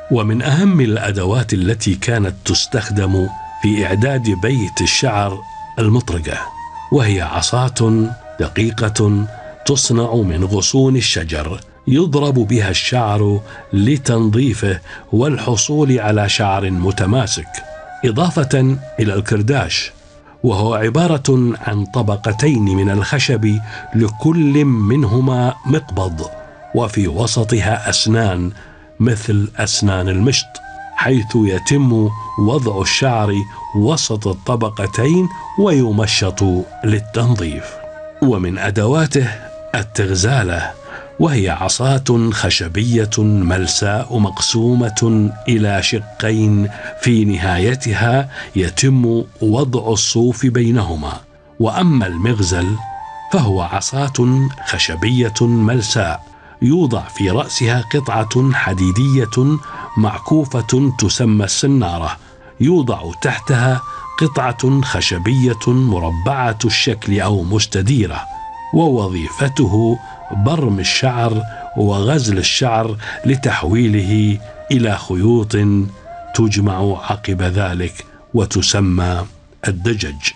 ومن أهم الأدوات التي كانت تستخدم في إعداد بيت الشعر المطرقة، وهي عصاة دقيقة تصنع من غصون الشجر يضرب بها الشعر لتنظيفه والحصول على شعر متماسك، إضافة إلى الكرداش، وهو عبارة عن طبقتين من الخشب لكل منهما مقبض، وفي وسطها أسنان مثل أسنان المشط، حيث يتم وضع الشعر وسط الطبقتين ويمشط للتنظيف. ومن أدواته التغزالة، وهي عصاة خشبية ملساء مقسومة إلى شقين في نهايتها يتم وضع الصوف بينهما. وأما المغزل فهو عصاة خشبية ملساء يوضع في رأسها قطعة حديدية معكوفة تسمى السنارة، يوضع تحتها قطعة خشبية مربعة الشكل أو مستديرة، ووظيفته برم الشعر وغزل الشعر لتحويله إلى خيوط تجمع عقب ذلك وتسمى الدجج.